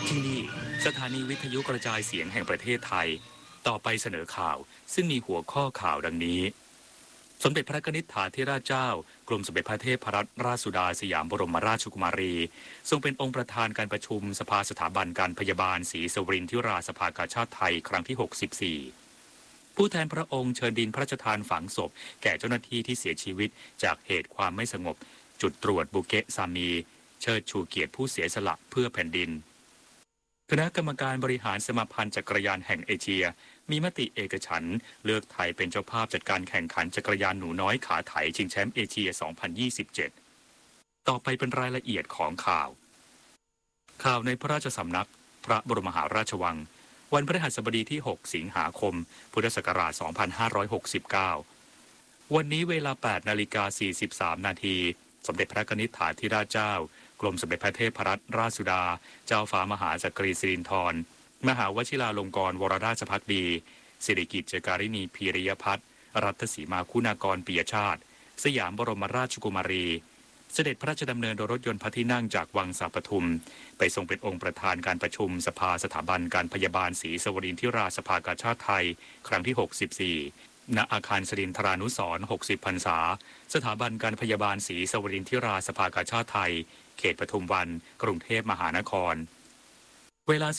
ที่นี่สถานีวิทยุกระจายเสียงแห่งประเทศไทยต่อไปเสนอข่าวซึ่งมีหัวข้อข่าวดังนี้สมเด็จพระนิธิถาธิราชเจ้ากรมสมเด็จพระเทพรัตนราชสุดาสยามบรมราชกุมารีทรงเป็นองค์ประธานการประชุมสภาสถาบันการพยาบาลศรีสวรินทราสภากาชาดไทยครั้งที่64ผู้แทนพระองค์เชิญดินพระราชทานฝังศพแก่เจ้าหน้าที่ที่เสียชีวิตจากเหตุความไม่สงบจุดตรวจบุเกะซามีเชิดชูเกียรติผู้เสียสละเพื่อแผ่นดินคณะกรรมการบริหารสมาพันธ์จักรยานแห่งเอเชียมีมติเอกฉันท์เลือกไทยเป็นเจ้าภาพจัดการแข่งขันจักรยานหนูน้อยขาไถชิงแชมป์เอเชีย 2027 ต่อไปเป็นรายละเอียดของข่าวในพระราชสำนักพระบรมมหาราชวังวันพฤหัสบดีที่ 6 สิงหาคม พุทธศักราช 2569 วันนี้เวลา 8:43 นาทีสมเด็จพระนิธิถาธิราชเจ้ากรมสมเด็จพระเทพรัตนราชสุดาเจ้าฟ้ามหาจักรีสิรินธรมหาวชิราลงกรณ์วรราชภักดีสิริกิติ์ การิณีพีริยพัฒน์รัตสีมาคุณากรปิยชาติสยามบรมราชกุมารีเสด็จพระราชดำเนินโดยรถยนต์พระที่นั่งจากวังสาปทุมไปทรงเป็นองค์ประธานการประชุมสภาสถาบันการพยาบาลศรีสวรินทราสภากาชาดไทยครั้งที่ 64ณอาคารสรินทรานุสรณ์ 60 พรรษาสถาบันการพยาบาลศรีสวรินทราสภากาชาดไทยเขตปทุมวันกรุงเทพมหานครเวลา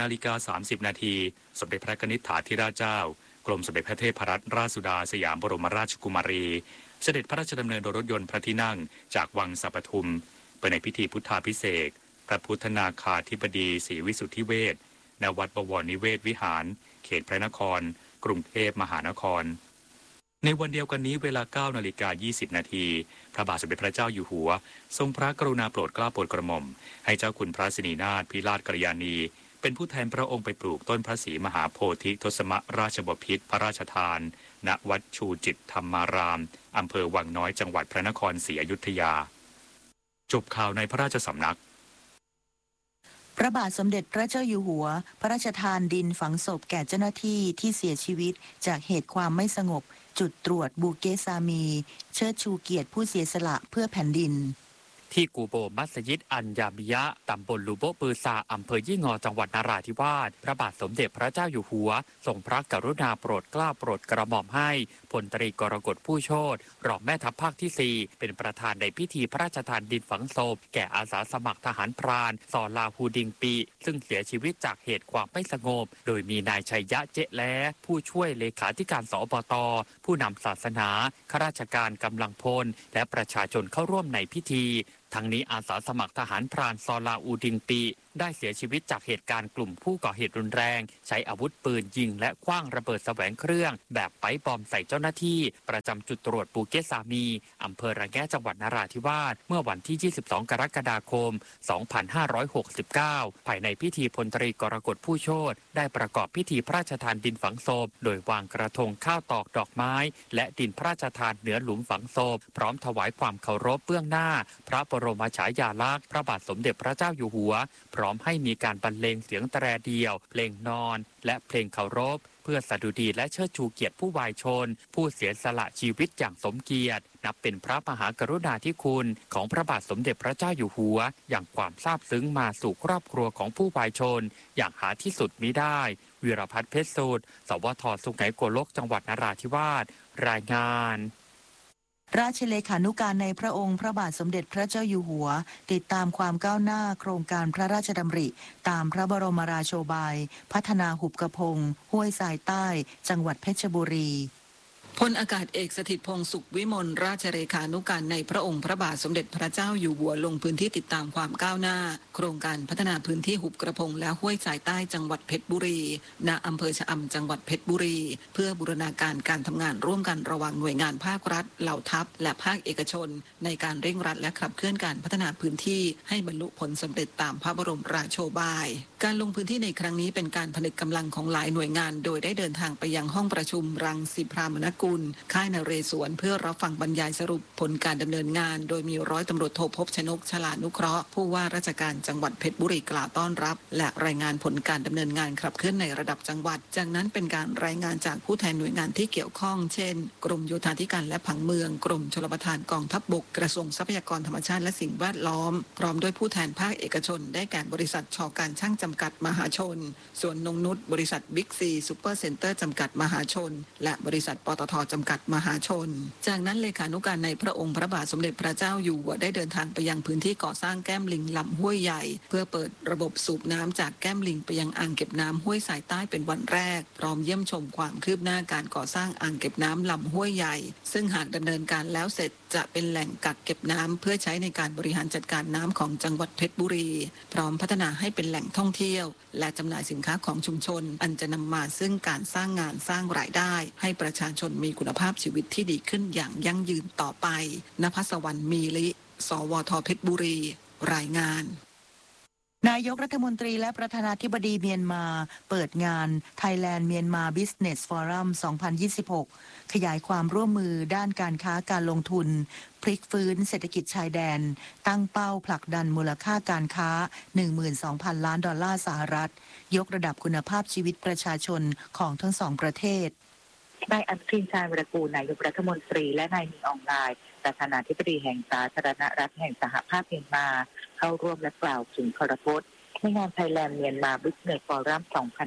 17:30 นาทีสมเด็จพระนิธิถาธิราชเจ้ากรมสมเด็จพระเทพรัตนราชสุดาสยามบรมราชกุมารีเสด็จพระราชดำเนินโดยรถยนต์พระที่นั่งจากวังสาปทุมไปในพิธีพุทธาภิเษกพระพุทธนาคาธิบดีศรีวิสุทธิเวชณวัดบวรนิเวศวิหารเขตพระนครกรุงเทพมหานครในวันเดียวกันนี้เวลา 9:20 นาทีพระบาทสมเด็จพระเจ้าอยู่หัวทรงพระกรุณาโปรดเกล้าโปรดกระหม่อมให้เจ้าคุณพระสินีนาถพิราชกัลยาณีเป็นผู้แทนพระองค์ไปปลูกต้นพระศรีมหาโพธิทศมราชบพิตรพระราชทานณวัดชูจิตธรรมารามอำเภอวังน้อยจังหวัดพระนครศรีอยุธยาจบข่าวในพระราชสำนักพระบาทสมเด็จพระเจ้าอยู่หัวพระราชทานดินฝังศพแก่เจ้าหน้าที่ที่เสียชีวิตจากเหตุความไม่สงบจุดตรวจบูเกซามีเชิดชูเกียรติผู้เสียสละเพื่อแผ่นดินที่กูโบมัสยิดอัญญาบิยะตำบลลูโบปือซาอำเภอยี่งอจังหวัดนราธิวาสพระบาทสมเด็จพระเจ้าอยู่หัวทรงพระกรุณาโปรดเกล้าโปรดกระหม่อมให้พลตรีกรกฎผู้โชติรองแม่ทัพภาคที่ 4เป็นประธานในพิธีพระราชทานดินฝังศพแก่อาสาสมัครทหารพรานซอลาฮูดิงปีซึ่งเสียชีวิตจากเหตุความไม่สงบโดยมีนายชัยยะเจ๊แล้ผู้ช่วยเลขาธิการสอบต.ผู้นำศาสนาข้าราชการกำลังพลและประชาชนเข้าร่วมในพิธีทั้งนี้อาสาสมัครทหารพรานซอลาอูดิงปีได้เสียชีวิตจากเหตุการณ์กลุ่มผู้ก่อเหตุรุนแรงใช้อาวุธปืนยิงและขว้างระเบิดแสวงเครื่องแบบไปบอมใส่เจ้าหน้าที่ประจำจุดตรวจปูเกซามีอำเภอระแงะจังหวัดนราธิวาสเมื่อวันที่ 22 กรกฎาคม 2569 ภายในพิธีพลตรีกรกฎผู้โชติได้ประกอบพิธีพระราชทานดินฝังศพโดยวางกระทงข้าวตอกดอกไม้และดินพระราชทานเหนือหลุมฝังศพพร้อมถวายความเคารพเบื้องหน้าพระบรมฉายาลักษณ์พระบาทสมเด็จพระเจ้าอยู่หัวพร้อมให้มีการบรรเลงเสียงแตรเดียวเพลงนอนและเพลงเคารพเพื่อสดุดีและเชิดชูเกียรติผู้วายชนผู้เสียสละชีวิตอย่างสมเกียรตินับเป็นพระมหากรุณาธิคุณของพระบาทสมเด็จพระเจ้าอยู่หัวอย่างความซาบซึ้งมาสู่ครอบครัวของผู้วายชนอย่างหาที่สุดมิได้วีรพัฒน์เพชรสูตรสวท.สุไหงโกลกจังหวัดนราธิวาสรายงานราชเลขานุการในพระองค์พระบาทสมเด็จพระเจ้าอยู่หัวติดตามความก้าวหน้าโครงการพระราชดำริตามพระบรมราโชบายพัฒนาหุบกระพงห้วยทรายใต้จังหวัดเพชรบุรีพลอากาศเอกสถิตพงษ์สุขวิมลราชเลขานุการในพระองค์พระบาทสมเด็จพระเจ้าอยู่หัวลงพื้นที่ติดตามความก้าวหน้าโครงการพัฒนาพื้นที่หุบกระพงและห้วยทรายใต้จังหวัดเพชรบุรีณอำเภอชะอำจังหวัดเพชรบุรีเพื่อบูรณาการการทำงานร่วมกันระหว่างหน่วยงานภาครัฐเหล่าทัพและภาคเอกชนในการเร่งรัดและขับเคลื่อนการพัฒนาพื้นที่ให้บรรลุผลสำเร็จตามพระบรมราโชบายการลงพื้นที่ในครั้งนี้เป็นการผนึกกำลังของหลายหน่วยงานโดยได้เดินทางไปยังห้องประชุมรังสิพรามนกุลค่ายนเรศวรเพื่อรับฟังบรรยายสรุปผลการดำเนินงานโดยมีร้อยตำรวจโทภพชนกฉลาดนุเคราะห์ผู้ว่าราชการจังหวัดเพชรบุรีกล่าวต้อนรับและรายงานผลการดำเนินงานขับเคลื่อนในระดับจังหวัดจากนั้นเป็นการรายงานจากผู้แทนหน่วยงานที่เกี่ยวข้องเช่นกรมโยธาธิการและผังเมืองกรมชลประทานกองทัพบกกระทรวงทรัพยากรธรรมชาติและสิ่งแวดล้อมพร้อมด้วยผู้แทนภาคเอกชนได้แก่บริษัทช.การช่างจำกัดมหาชนส่วนนงนุชบริษัทบิ๊กซีซูเปอร์เซ็นเตอร์จำกัดมหาชนและบริษัทปตท.จำกัดมหาชนจากนั้นเลขานุการในพระองค์พระบาทสมเด็จพระเจ้าอยู่หัวได้เดินทางไปยังพื้นที่ก่อสร้างแก้มลิงลำห้วยใหญ่เพื่อเปิดระบบสูบน้ำจากแก้มลิงไปยังอ่างเก็บน้ำห้วยสายใต้เป็นวันแรกพร้อมเยี่ยมชมความคืบหน้าการก่อสร้างอ่างเก็บน้ำลำห้วยใหญ่ซึ่งหากดำเนินการแล้วเสร็จจะเป็นแหล่งกักเก็บน้ำเพื่อใช้ในการบริหารจัดการน้ำของจังหวัดเพชรบุรีพร้อมพัฒนาให้เป็นแหล่งท่องเที่ยวและจำหน่ายสินค้าของชุมชนอันจะนำมาซึ่งการสร้างงานสร้างรายได้ให้ประชาชนมีคุณภาพชีวิตที่ดีขึ้นอย่างยั่งยืนต่อไปณภัสวรรณมีลิสวท.เพชรบุรีรายงานนายกรัฐมนตรีและประธานาธิบดีเมียนมาเปิดงาน Thailand Myanmar Business Forum 2026 ขยายความร่วมมือด้านการค้าการลงทุนพลิกฟื้นเศรษฐกิจชายแดนตั้งเป้าผลักดันมูลค่าการค้า 12,000 ล้านดอลลาร์สหรัฐยกระดับคุณภาพชีวิตประชาชนของทั้งสองประเทศนายอนุทินชาญวีรกูลนายกรัฐมนตรีและนายมินอองไลน์ประธานาธิบดีแห่งสาธารณรัฐแห่งสหภาพเมียนมาเข้าร่วมและกล่าวถึงพรพจน์ในงาน Thailand Myanmar Business Forum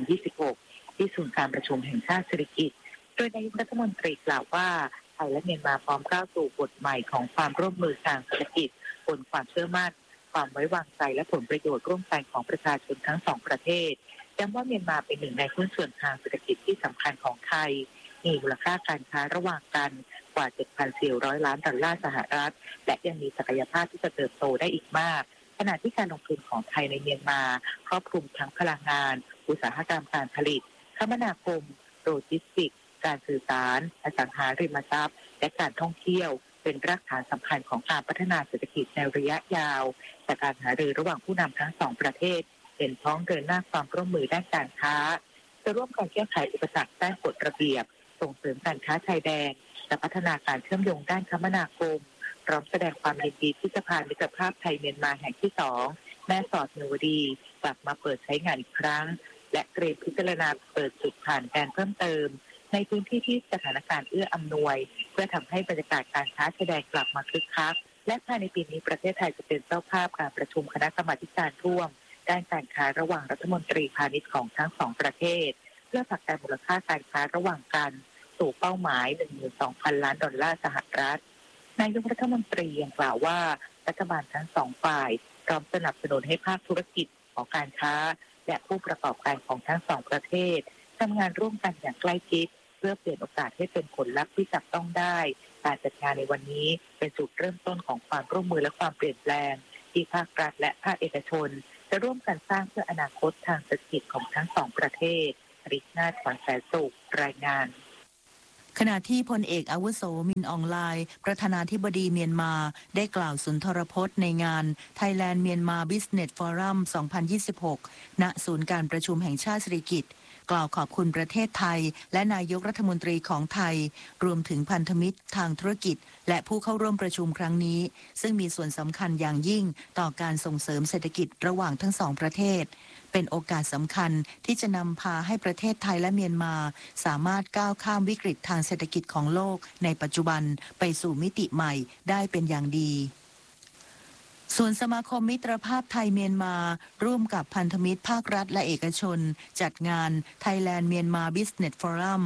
2026 ที่ศูนย์การประชุมแห่งชาติเศรษฐกิจโดยนายกรัฐมนตรีกล่าวว่าไทยและเมียนมาพร้อมก้าวสู่บทใหม่ของความร่วมมือทางเศรษฐกิจบนความเชื่อมั่นความไว้วางใจและผลประโยชน์ร่วมกันของประชาชนทั้งสองประเทศย้ำว่าเมียนมาเป็นหนึ่งในหุ้นส่วนทางเศรษฐกิจที่สำคัญของไทยมีมูลค่าการค้าระหว่างกันกว่า 7,400 ล้านดอลลาร์สหรัฐและยังมีศักยภาพที่จะเติบโตได้อีกมากขณะที่การลงทุนของไทยในเมียนมาครอบคลุมทั้งพลังงานอุตสาหกรรมการผลิตคมนาคมโลจิสติกส์การสื่อสารอสังหาริมทรัพย์และการท่องเที่ยวเป็นรากฐานสำคัญของการพัฒนาเศรษฐกิจในระยะยาวจากการหารือระหว่างผู้นำทั้งสองประเทศเป็นพ้องเดินหน้าความร่วมมือด้านการค้าจะร่วมกันแก้ไขอุปสรรคด้านกฎระเบียบส่งเสริมการค้าชายแดนและพัฒนาการเชื่อมโยงด้านคมนาคมพร้อมแสดงความยินดีที่สะพานมิตรภาพไทยเมียนมาแห่งที่ 2แม่สอดเนวดีกลับมาเปิดใช้งานอีกครั้งและเตรียมพิจารณาเปิดจุดผ่านแดนเพิ่มเติมในพื้นที่ที่สถานการณ์เอื้ออำนวยเพื่อทำให้บรรยากาศการค้าชายแดนกลับมาคึกคักและภายในปีนี้ประเทศไทยจะเป็นเจ้าภาพการประชุมคณะกรรมาการร่วมด้านการค้าระหว่างรัฐมนตรีพาณิชย์ของทั้งสองประเทศเพื่อผลักดันมูลค่าการค้าระหว่างกันสู่เป้าหมาย 12,000 ล้านดอลลาร์สหรัฐนายกรัฐมนตรียังกล่าวว่ารัฐบาลทั้งสองฝ่ายพร้อมสนับสนุนให้ภาคธุรกิจของการค้าและผู้ประกอบการของทั้งสองประเทศทำงานร่วมกันอย่างใกล้ชิดเพื่อเปลี่ยนโอกาสให้เป็นผลลัพธ์ที่จับต้องได้การจัดงานในวันนี้เป็นจุดเริ่มต้นของความร่วมมือและความเปลี่ยนแปลงที่ภาครัฐและภาคเอกชนจะร่วมกันสร้างเพื่ออนาคตทางเศรษฐกิจของทั้งสองประเทศริชนาถ ขวัญแสนสุขรายงานขณะที่พลเอกอาวุโสมินอองไลน์ประธานาธิบดีเมียนมาได้กล่าวสุนทรพจน์ในงาน Thailand Myanmar Business Forum 2026 ณ ศูนย์การประชุมแห่งชาติเศรษฐกิจกล่าวขอบคุณประเทศไทยและนายกรัฐมนตรีของไทยรวมถึงพันธมิตรทางธุรกิจและผู้เข้าร่วมประชุมครั้งนี้ซึ่งมีส่วนสำคัญอย่างยิ่งต่อการส่งเสริมเศรษฐกิจระหว่างทั้งสองประเทศเป็นโอกาสสำคัญที่จะนำพาให้ประเทศไทยและเมียนมาสามารถก้าวข้ามวิกฤตทางเศรษฐกิจของโลกในปัจจุบันไปสู่มิติใหม่ได้เป็นอย่างดีส่วนสมาคมมิตรภาพไทยเมียนมาร่วมกับพันธมิตรภาครัฐและเอกชนจัดงาน Thailand Myanmar Business Forum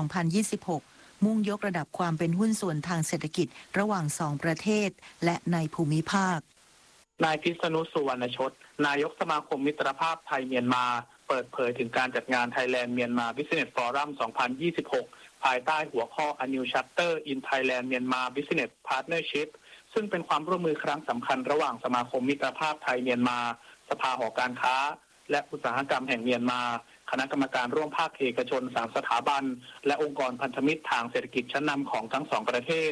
2026 มุ่งยกระดับความเป็นหุ้นส่วนทางเศรษฐกิจระหว่างสองประเทศและในภูมิภาคนายพิษณุ สุวรรณชดนายกสมาคมมิตรภาพไทยเมียนมาเปิดเผยถึงการจัดงาน Thailand Myanmar Business Forum 2026 ภายใต้หัวข้อ A New Chapter in Thailand Myanmar Business Partnershipซึ่งเป็นความร่วมมือครั้งสำคัญระหว่างสมาคมมิตรภาพไทยเมียนมาสภาหอการค้าและอุตสาหกรรมแห่งเมียนมาคณะกรรมการร่วมภาคเอกชน3 สถาบันและองค์กรพันธมิตรทางเศรษฐกิจชั้นนำของทั้งสองประเทศ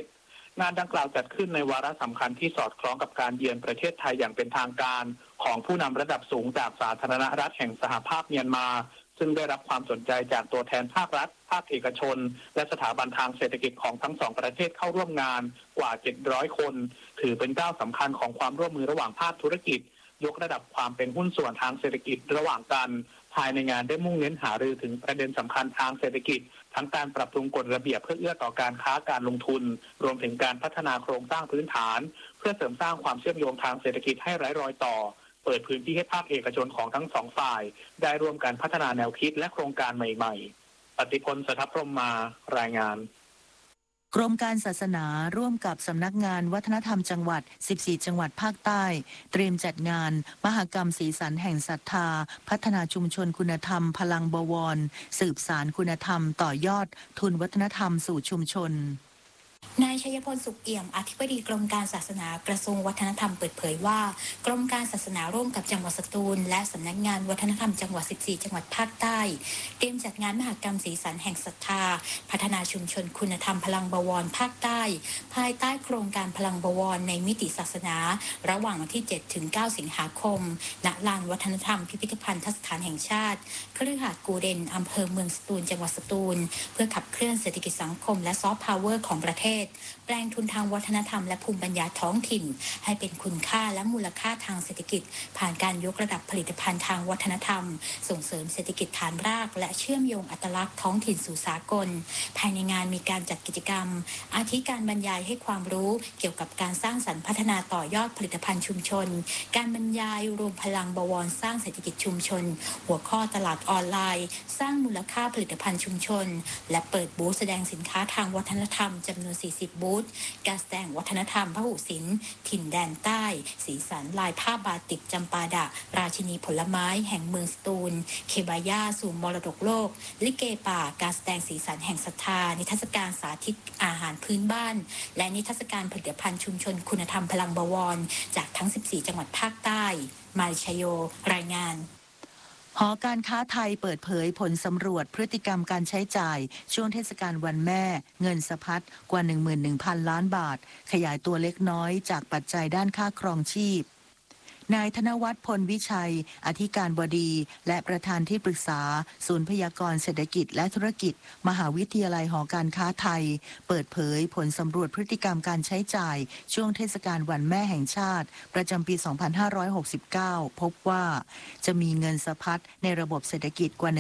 งานดังกล่าวจัดขึ้นในวาระสำคัญที่สอดคล้องกับการเยือนประเทศไทยอย่างเป็นทางการของผู้นำระดับสูงจากสาธารณรัฐแห่งสหภาพเมียนมาซึ่งได้รับความสนใจจากตัวแทนภาครัฐภาคเอกชนและสถาบันทางเศรษฐกิจของทั้งสองประเทศเข้าร่วมงานกว่า700คนถือเป็นก้าวสำคัญของความร่วมมือระหว่างภาคธุรกิจยกระดับความเป็นหุ้นส่วนทางเศรษฐกิจระหว่างกันภายในงานได้มุ่งเน้นหารือถึงประเด็นสำคัญทางเศรษฐกิจทั้งการปรับปรุงกฎระเบียบเพื่อเอื้อต่อการค้าการลงทุนรวมถึงการพัฒนาโครงสร้างพื้นฐานเพื่อเสริมสร้างความเชื่อมโยงทางเศรษฐกิจให้ไร้รอยต่อเปิดพื้นที่ให้ภาคเอกชนของทั้งสองฝ่ายได้ร่วมกันพัฒนาแนวคิดและโครงการใหม่ๆปฏิพล สทัพพรหมมารายงานกรมการศาสนาร่วมกับสำนักงานวัฒนธรรมจังหวัด 14 จังหวัดภาคใต้เตรียมจัดงานมหกรรมสีสันแห่งศรัทธาพัฒนาชุมชนคุณธรรมพลังบวรสืบสารคุณธรรมต่อยอดทุนวัฒนธรรมสู่ชุมชนนายชัยพลสุขเอี่ยมอธิบดีกรมการศาสนากระทรวงวัฒนธรรมเปิดเผยว่ากรมการศาสนาร่วมกับจังหวัดสตูลและสำนักงานวัฒนธรรมจังหวัด 14 จังหวัดภาคใต้เตรียมจัดงานมหกรรมสีสันแห่งศรัทธาพัฒนาชุมชนคุณธรรมพลังบวรภาคใต้ภายใต้โครงการพลังบวรในมิติศาสนาระหว่างวันที่ 7-9 สิงหาคมณลานวัฒนธรรมพิพิธภัณฑสถานแห่งชาติคฤหาสน์กูเดนอำเภอเมืองสตูลจังหวัดสตูลเพื่อขับเคลื่อนเศรษฐกิจสังคมและซอฟต์พาวเวอร์ของประเทศแปลงทุนทางวัฒนธรรมและภูมิปัญญาท้องถิ่นให้เป็นคุณค่าและมูลค่าทางเศรษฐกิจผ่านการยกระดับผลิตภัณฑ์ทางวัฒนธรรมส่งเสริมเศรษฐกิจฐานรากและเชื่อมโยงอัตลักษณ์ท้องถิ่นสู่สากลภายในงานมีการจัดกิจกรรมอาทิการบรรยายให้ความรู้เกี่ยวกับการสร้างสรรค์พัฒนาต่อยอดผลิตภัณฑ์ชุมชนการบรรยายรวมพลังบวรสร้างเศรษฐกิจชุมชนหัวข้อตลาดออนไลน์สร้างมูลค่าผลิตภัณฑ์ชุมชนและเปิดบูธแสดงสินค้าทางวัฒนธรรมจำนวน40บูธการแสดงวัฒนธรรมพหุศิลป์ถิ่นแดนใต้สีสันลายผ้าบาติกจำปาดะราชินีผลไม้แห่งเมืองสตูลเคบาย่าสู่มรดกโลกลิเกป่าการแสดงสีสันแห่งศรัทธานิทรรศการสาธิตอาหารพื้นบ้านและนิทรรศการผลิตภัณฑ์ชุมชนคุณธรรมพลังบวรจากทั้ง14จังหวัดภาคใต้มาริชโยรายงานหอการค้าไทยเปิดเผยผลสำรวจพฤติกรรมการใช้จ่ายช่วงเทศกาลวันแม่เงินสะพัดกว่า 11,000 ล้านบาทขยายตัวเล็กน้อยจากปัจจัยด้านค่าครองชีพนายธนวัฒน์พลวิชัยอธิการบดีและประธานที่ปรึกษาศูนย์พยากรณ์เศรษฐกิจและธุรกิจมหาวิทยาลัยหอการค้าไทยเปิดเผยผลสำรวจพฤติกรรมการใช้จ่ายช่วงเทศกาลวันแม่แห่งชาติประจำปี 2569 พบว่าจะมีเงินสะพัดในระบบเศรษฐกิจกว่า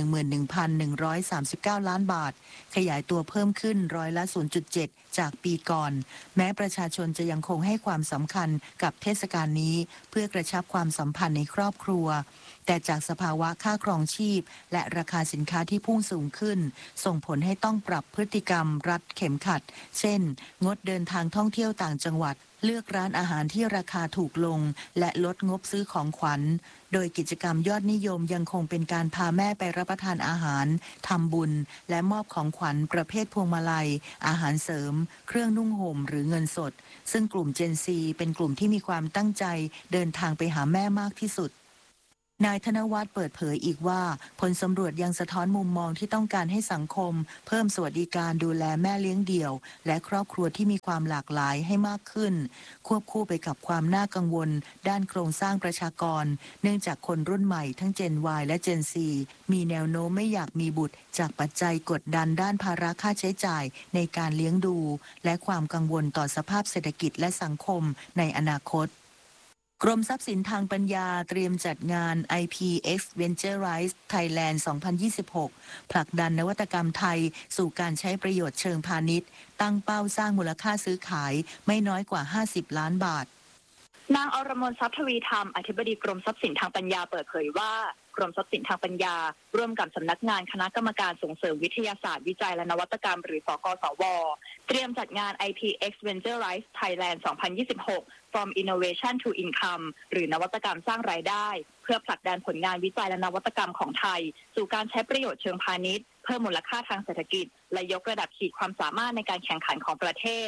11,139 ล้านบาทขยายตัวเพิ่มขึ้นร้อยละ 0.7 จากปีก่อนแม้ประชาชนจะยังคงให้ความสำคัญกับเทศกาลนี้เพื่อกระชับความสัมพันธ์ในครอบครัวแต่จากสภาวะค่าครองชีพและราคาสินค้าที่พุ่งสูงขึ้นส่งผลให้ต้องปรับพฤติกรรมรัดเข็มขัดเช่นงดเดินทางท่องเที่ยวต่างจังหวัดเลือกร้านอาหารที่ราคาถูกลงและลดงบซื้อของขวัญโดยกิจกรรมยอดนิยมยังคงเป็นการพาแม่ไปรับประทานอาหารทำบุญและมอบของขวัญประเภทพวงมาลัยอาหารเสริมเครื่องนุ่งห่มหรือเงินสดซึ่งกลุ่ม Gen Z เป็นกลุ่มที่มีความตั้งใจเดินทางไปหาแม่มากที่สุดนายธนวัฒน์เปิดเผยอีกว่าผลสำรวจยังสะท้อนมุมมองที่ต้องการให้สังคมเพิ่มสวัสดิการดูแลแม่เลี้ยงเดี่ยวและครอบครัวที่มีความหลากหลายให้มากขึ้นควบคู่ไปกับความน่ากังวลด้านโครงสร้างประชากรเนื่องจากคนรุ่นใหม่ทั้ง Gen Y และ Gen Z มีแนวโน้มไม่อยากมีบุตรจากปัจจัยกดดันด้านภาระค่าใช้จ่ายในการเลี้ยงดูและความกังวลต่อสภาพเศรษฐกิจและสังคมในอนาคตกรมทรัพย์สินทางปัญญาเตรียมจัดงาน IPX Venture Rise Thailand 2026 ผลักดันนวัตกรรมไทยสู่การใช้ประโยชน์เชิงพาณิชย์ตั้งเป้าสร้างมูลค่าซื้อขายไม่น้อยกว่า50ล้านบาทนางอรมนทรัพย์ทวีธรรมอธิบดีกรมทรัพย์สินทางปัญญาเปิดเผยว่ากรมทรัพย์สินทางปัญญาร่วมกับสำนักงานคณะกรรมการส่งเสริมวิทยาศาสตร์วิจัยและนวัตกรรมหรือสกสวเตรียมจัดงาน IPX Venture Rise Thailand 2026 From Innovation to Income หรือนวัตกรรมสร้างรายได้เพื่อผลักดันผลงานวิจัยและนวัตกรรมของไทยสู่การใช้ประโยชน์เชิงพาณิชย์เพิ่มมูลค่าทางเศรษฐกิจและยกระดับขีดความสามารถในการแข่งขันของประเทศ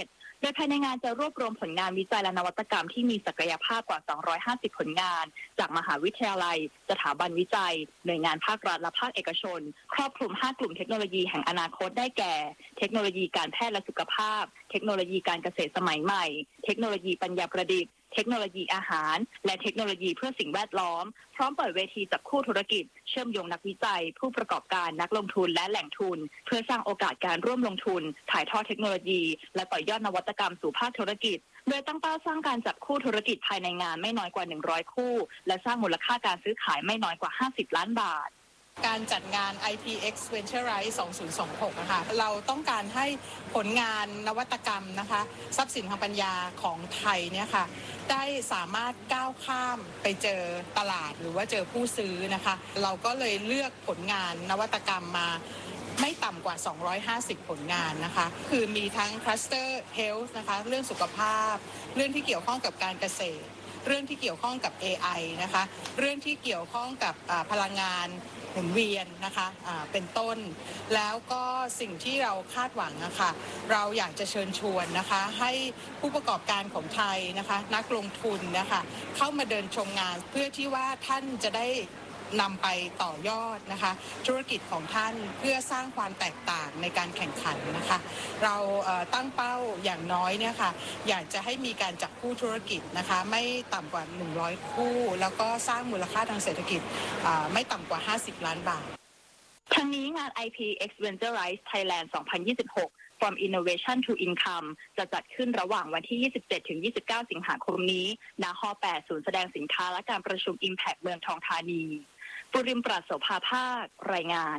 โดยภายในงานจะรวบรวมผลงานวิจัยและนวัตกรรมที่มีศักยภาพกว่า250ผลงานจากมหาวิทยาลัยสถาบันวิจัยหน่วยงานภาครัฐและภาคเอกชนครอบคลุม5กลุ่มเทคโนโลยีแห่งอนาคตได้แก่เทคโนโลยีการแพทย์และสุขภาพเทคโนโลยีการเกษตรสมัยใหม่เทคโนโลยีปัญญาประดิษฐ์เทคโนโลยีอาหารและเทคโนโลยีเพื่อสิ่งแวดล้อมพร้อมเปิดเวทีจับคู่ธุรกิจเชื่อมโยงนักวิจัยผู้ประกอบการนักลงทุนและแหล่งทุนเพื่อสร้างโอกาสการร่วมลงทุนถ่ายทอดเทคโนโลยีและต่อยอดนวัตกรรมสู่ภาคธุรกิจโดยตั้งเป้าสร้างการจับคู่ธุรกิจภายในงานไม่น้อยกว่า100คู่และสร้างมูลค่าการซื้อขายไม่น้อยกว่า50ล้านบาทการจัดงาน IPX Venturize 2026นะคะเราต้องการให้ผลงานนวัตกรรมนะคะทรัพย์สินทางปัญญาของไทยเนี่ยค่ะได้สามารถก้าวข้ามไปเจอตลาดหรือว่าเจอผู้ซื้อนะคะเราก็เลยเลือกผลงานนวัตกรรมมาไม่ต่ำกว่า250ผลงานนะคะคือมีทั้ง Cluster Health นะคะเรื่องสุขภาพเรื่องที่เกี่ยวข้องกับการเกษตรเรื่องที่เกี่ยวข้องกับ AI นะคะเรื่องที่เกี่ยวข้องกับพลังงานหมุนเวียนนะคะเป็นต้นแล้วก็สิ่งที่เราคาดหวังนะคะเราอยากจะเชิญชวนนะคะให้ผู้ประกอบการของไทยนะคะนักลงทุนนะคะเข้ามาเดินชมงานเพื่อที่ว่าท่านจะได้นำไปต่อยอดนะคะธุรกิจของท่านเพื่อสร้างความแตกต่างในการแข่งขันนะคะเราตั้งเป้าอย่างน้อยเนี่ยค่ะอยากจะให้มีการจับคู่ธุรกิจนะคะไม่ต่ำกว่า100คู่แล้วก็สร้างมูลค่าทางเศรษฐกิจไม่ต่ำกว่า50ล้านบาททั้งนี้งาน IPX Venturize Thailand 2026 From Innovation to Income จะจัดขึ้นระหว่างวันที่ 27-29 สิงหาคมนี้ณ ฮ. 8 ศูนย์แสดงสินค้าและการประชุม Impact เมืองทองธานีปุริมปราศโสภาภาครายงาน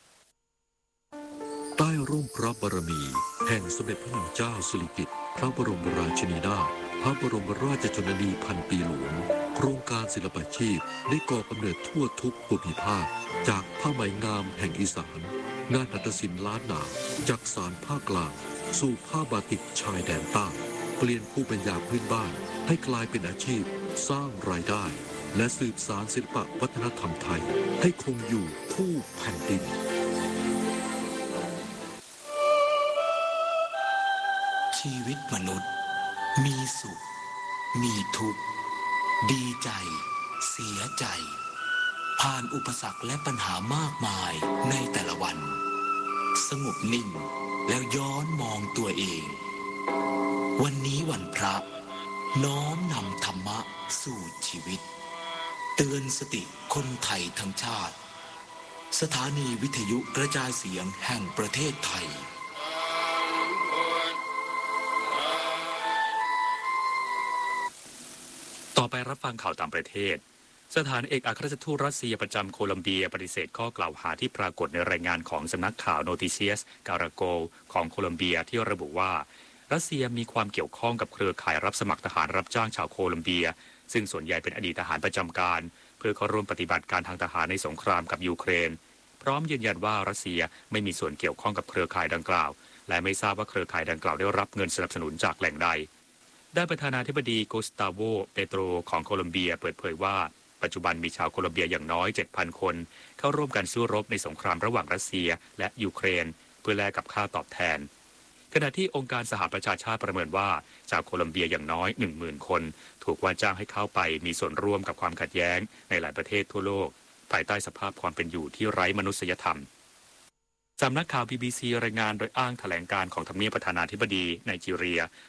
ใต้ร่มพระบารมีแห่งสมเด็จพระนางเจ้าสิริกิติ์พระบรมราชินีนาถพระบรมราชชนนีพันปีหลวงโครงการศิลปาชีพได้ก่อกำเนิดทั่วทุกภูมิภาคจากผ้าไหมงามแห่งอีสานงานหัตถศิลป์ล้านนาจากสานภาคกลางสู่ผ้าบาติกชายแดนใต้เปลี่ยนภูมิปัญญาพื้นบ้านให้กลายเป็นอาชีพสร้างรายได้และสืบสานศิลปวัฒนธรรมไทยให้คงอยู่คู่แผ่นดินชีวิตมนุษย์มีสุขมีทุกข์ดีใจเสียใจผ่านอุปสรรคและปัญหามากมายในแต่ละวันสงบนิ่งแล้วย้อนมองตัวเองวันนี้วันพระน้อมนำธรรมะสู่ชีวิตเตือนสติคนไทยทั้งชาติสถานีวิทยุกระจายเสียงแห่งประเทศไทยต่อไปรับฟังข่าวต่างประเทศสถานเอกอัครราชทูตรัสเซียประจำโคลัมเบียปฏิเสธข้อกล่าวหาที่ปรากฏในรายงานของสำนักข่าวโนติเซียสการาโกของโคลัมเบียที่ระบุว่ารัสเซียมีความเกี่ยวข้องกับเครือข่ายรับสมัครทหารรับจ้างชาวโคลัมเบียซึ่งส่วนใหญ่เป็นอดีตทหารประจำการเพื่อเข้าร่วมปฏิบัติการทางทหารในสงครามกับยูเครนพร้อมยืนยันว่ารัสเซียไม่มีส่วนเกี่ยวข้องกับเครือข่ายดังกล่าวและไม่ทราบว่าเครือข่ายดังกล่าวได้รับเงินสนับสนุนจากแหล่งใดด้านประธานาธิบดีโกสตาโวเปโตรของโคลัมเบียเปิดเผยว่าปัจจุบันมีชาวโคลัมเบียอย่างน้อย 7,000 คนเข้าร่วมกันสู้รบในสงครามระหว่างรัสเซียและยูเครนเพื่อแลกกับค่าตอบแทนขณะที่องค์การสหประชาชาติประเมินว่าชาวโคลัมเบียอย่างน้อย 10,000 คนถูกว่าจ้างให้เข้าไปมีส่วนร่วมกับความขัดแย้งในหลายประเทศทั่วโลกภายใต้สภาพความเป็นอยู่ที่ไร้มนุษยธรรมสำนักข่าว BBC รายงานโดยอ้างแถลงการของทำเนียบประธานาธิบดีไนจีเรีย